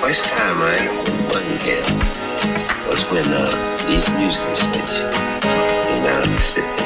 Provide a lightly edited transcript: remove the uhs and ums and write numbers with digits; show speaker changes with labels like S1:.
S1: first time I wasn't here was when these musical stations came out of Mississippi.